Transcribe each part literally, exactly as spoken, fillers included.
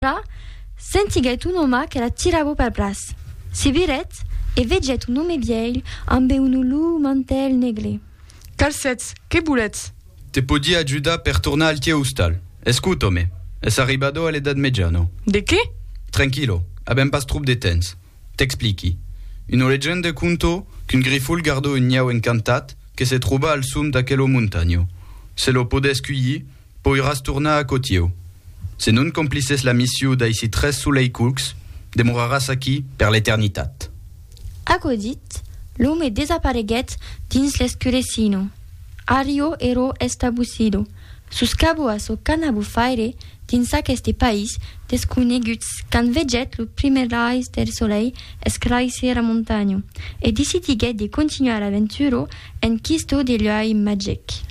Ora sentiguet un home que la tirava per braç. Si viret e veget un home vieil amb un ulu mantel negre. Calcets, che bulets? Te podi aiuta per tornar al tie ustal. Escutome, es arribado all'edad mediano. De che? Tranquillo, abbiamo pas trup de temps. T'expliqui. Una leggenda conto qu'un griful guardò un niau incantat che se troba al sum d'aquello montagno. Se lo podes cueillir, poi rastornar a Cotieu. Se non complices la mission d'aïsi tres soleil cooks, demoraràs aquí per l'eternitat. Acodit, l'home desapareguet dins l'escurecino. Ario ero estabucido. Sus cabo a so canabufaire dins aqueste país desconeguts can veget lo primer rais del soleil esclarecer a montagno e decidiguet de continuar aventuro en quisto de l'œil magic.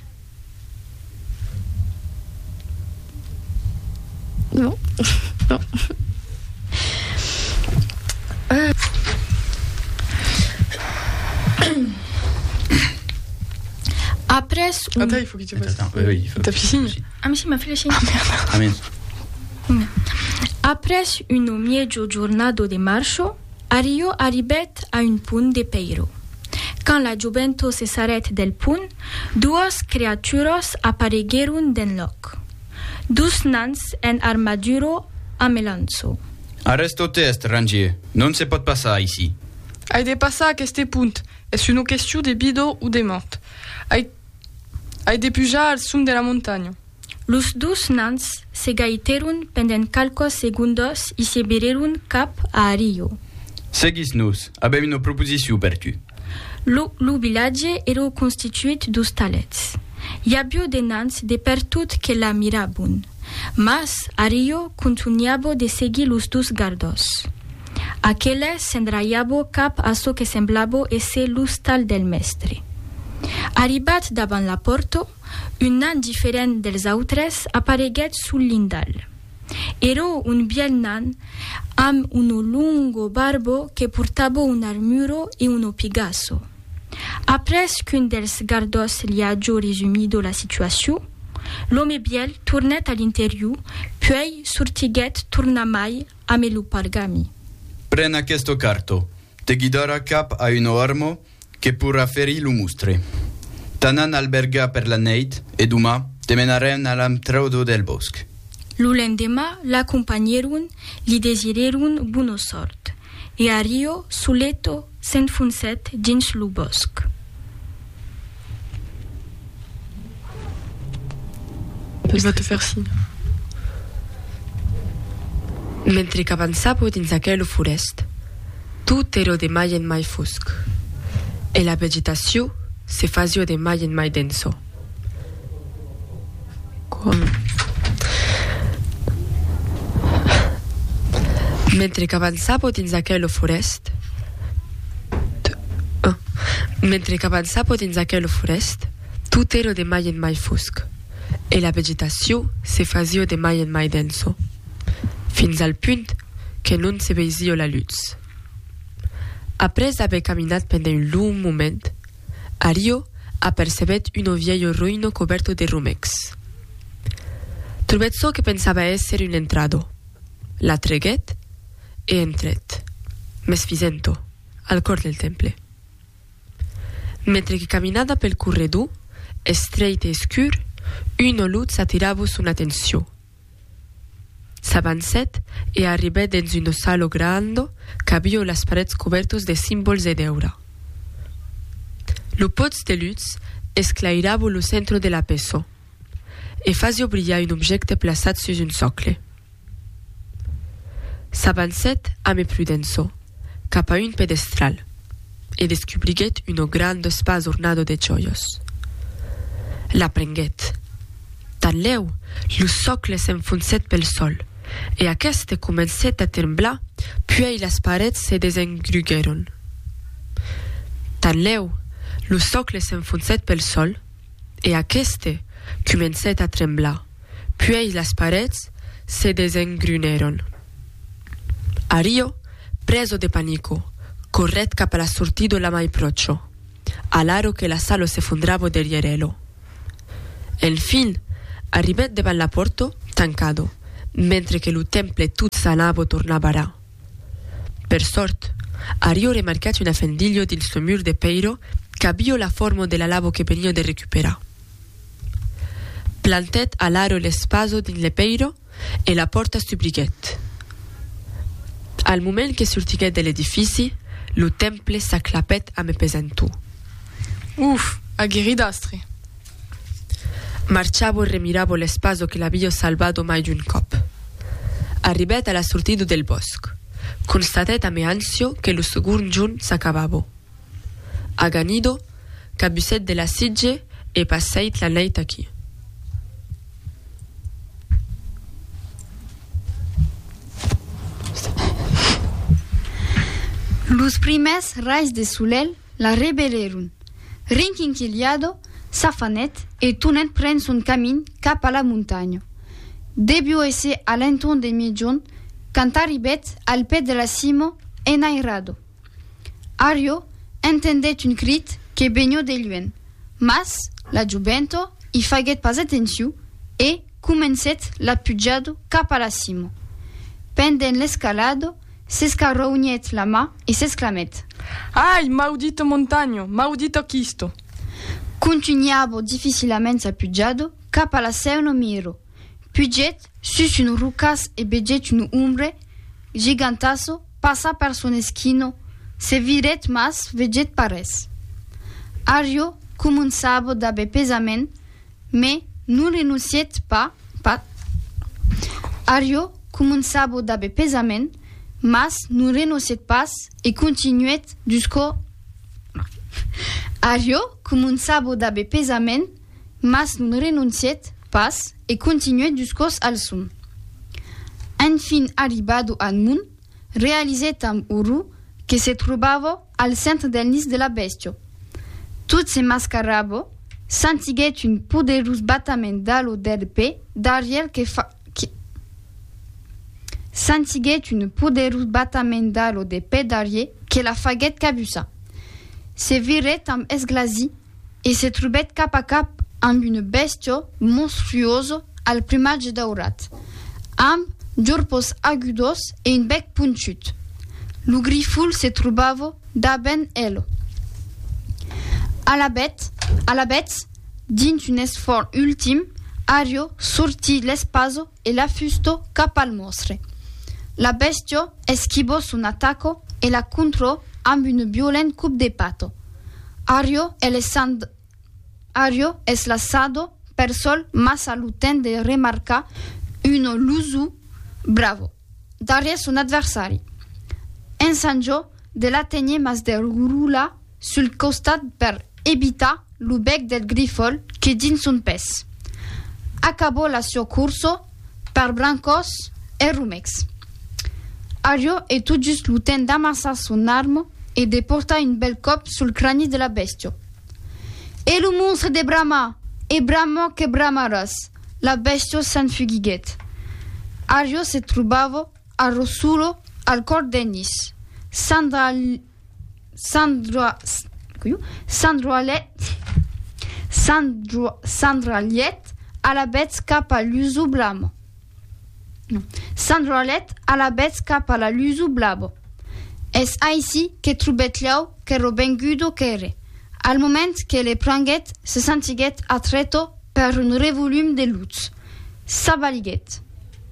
Non. Non. euh. Après un... Attends, il faut que tu fasses. Attends, oui, oui, il faut... T'as fait signe? Ah mais si, m'a fait le signe. Ah merde. Ah merde. Après une mieggio giornata de marcho, Ario arribet a un punt de peiro. Quand la gioventù se s'arrête del punt, duas creaturas aparegueron den loc. Dus nans en armaduro amelanzo. Arresto-te, estranger. Non se pot passar ici. Ai de passar a aquest punt. És una qüestió de vida o de mort. Ai, ai de pujar al sum de la muntanya. Los dos nans se gaiteron pendent calcos segundos y se vieron cap a Ario. Seguis-nos. Abem una proposició per tu. Lo, lo village era constituït dos talets. Hi havia de nans de per tot que la mirabun, mas Ario continuava de seguir los dos gardos. Aquele s'endraiava cap a so que semblava ésser l'hostal del mestre. Arribat davant la porta, un nan diferent dels autres apareguet sul lindal. Era un biel nan amb un lungo barbo que portava un armuro e un pigasso. Après qu'un dels gardos li hagi resumido la situació, l'home biel tornet a l'interior, puis sortiguet tornamai amb el pargami. Pren aquesto carto. Te guidarà cap a un armo che pourra ferir lo mustre. T'anan alberga per la neit e demà te menarem a l'entrado del bosc. Lo lendemà l'accompagneron, li desireron bona sort, e Ario soleto s'enfonset dins lo bosc. Il va te faire signe. Mentre que avançava dins aquella forest, tot era de mai en mai fosc, e la vegetació se fazia de mai en mai denso. Com... Mentre que avançava dins aquella forest, oh. Mentre que avançava dins aquella forest, tot era de mai en mai fosc, e la vegetació se fazia de mai en mai denso, fins al punt que non se veisia la lluz. Après haver caminat pendant un long moment, Ario apercebet una vieja ruïna coberta de rumecs. Trobet so que pensava ésser un entrado. La treguet e entret, mes fisento, al cor del temple. Mentre que caminava pel corredor, estret e escur, una luz attirava son atenció. S'avancet e arribet dins una sala grande que havia les parets cobertes de símbols e deura. Lo pots de luz esclairava lo centre de la peça e fazia brillar un objecte plaçat sus un socle. S'avancet amb prudença cap a un pedestral e descobriguet un gran espai ornado de joies. La prenguet. Tan leu, lo socle s'enfonset pel sol e aquesta comencet a tremblar, puis les parets se desengrugueren. Tan leu, lo socle s'enfonset pel sol e aquesta comencet a tremblar, puis les parets se desengruneren. Ario, preso de panico, corret cap a la sortida la mai procho, alaro que la sala se fondrava derrière elo. En fin, arribet davant la porta, tancado, mentre che lo temple tut sanavo tornava. Per sort, Ario remarcat una fendiglio dil suo mur de peiro che abio la forma della lavo che venio de recuperar. Plantet alaro l'espaso din le peiro e la porta subriguet. Al moment che sortiguet de l'edifici, lo temple s'aclapet a me pesentu. Uf, aghiridastre. Marciavo e remiravo l'espaso che l'avio salvato mai d'un cop. Arribet alla sortida del bosco. Constatet a me ansio che lo segun giun s'acabavo. Aganido, cabuset de la sigge e passeit la neit aquí. Los primes rais de Sulel la rebellerun. Rinquinquiliado, s'afanet e tunet pren son camin cap a la muntanya. Debió ese a l'enton de midjon quand arribet al pet de la cimo enairado. Ario entendet un crit que benio de luen, mas la juvento i faguet pas atenció e comencet la pujado cap a la cimo. Pendent l'escalado, s'escarrougnet la mà e s'exclamet: Ai, maudito montagno, maudito chisto. Continuavo difficilement sa pujado cap a la seuno miro. Puget sus un rucas e veget un umbre gigantasso passa per son eschino, se viret mas veget pares. Ario començava d'abe pesament, me non renunciet pas, pas. Ario començava d'abe pesament, mas non renunciet pas e continuet jusqu'au... Ario començava d'abe pesament, mas non renunciet pas e continuet jusqu'os al sum. Enfin arribado al mun, realizet am uru que se trovava al centre del nis de la bestio. Tot se mascarabo, sentiguet un poderus batament d'alo del pe d'ariel que fa... Que... Sentiguet un poderus batament d'alo de pe d'ariel que la faguet cabusa. Se viret am esglasi e se trobet cap a cap amb une bestio monstruoso al plumage daurat, amb giorpos agudos e un bec punxut. Lo griful se trobava da ben elo. A la bet, a la bet, dins un esfor ultim, Ario sorti l'espaso e la fusto cap al mostre. La bestio esquivò son attacco e la contro amb une violent coup de pato. Ario e le sand... Ario es lasado per sol mas aluten de remarca uno lusu bravo darrière son adversari. Ensangiò de l'attegner mas de rula sul costat per evitar lo bec del grifol che dins son pes. Acabò la suo corso per brancos e rumex. Ario e tout just luten d'amassar son arme e de portar un bel cop sul crani de la bestio. E lo monstre de brama, e bramo che bramaras, la bestio s'enfuguiguet. Ario se trovava a rossulo al cor denis. Sandra... Sandra... Sandroalet... Sandro... Sandraliet a la bet cap a l'uso blamo. No. Sandroalet a la bet cap a la l'uso blabo. Es aici que trobet liau que robengudo que ere. Al moment que le pranguet se sentiguet atreto per un revolum de luts. S'avaliguet.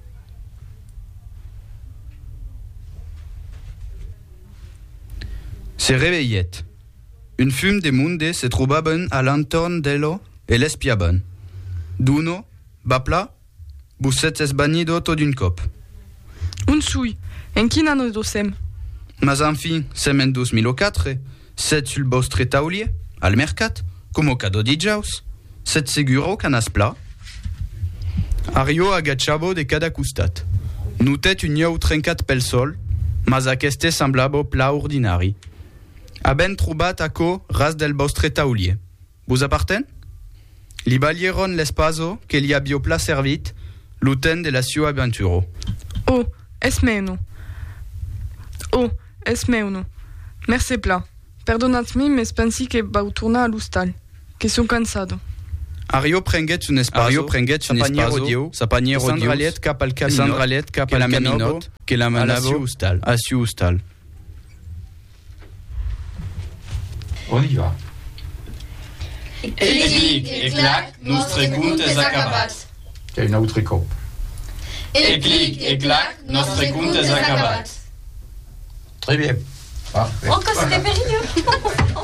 Se réveillet. Une fume de munde se trobaven a l'entorn d'ello e l'espiaban. D'uno, bapla, busset es banido tot d'un cop. Un sui, en quin anno dosem? Mas enfin, sem en dos mil quatre, set sul vostre taulier, al mercat, como cado dijaus, set seguro canas pla. Ario agachavo de cada costat. Notet un iau trencat pel sol, mas aqueste semblavo pla ordinari. A ben trobat aco ras del vostre taulier. Vos aparten? Li balieron l'espaso que li abio pla servit, l'uten de la sua aventuro. Oh, es meuno. Oh, es meuno. Merci pla. Perdonat-mi, mes pensi que vau tornar a l'hostal, que son cansado. Ario prenget un espazo, Ario prenget un espazo, sa panier odio, sandraliet cap al caminot, sandraliet cap al caminot, que la manavo ustal, asiu ustal. On y va. Eclic, eclac, nostre conte és acabat. Che è un altro cop. Eclic, eclac, nostre conte és acabat. Très bien. Parfait. Oh, que c'était périlleux.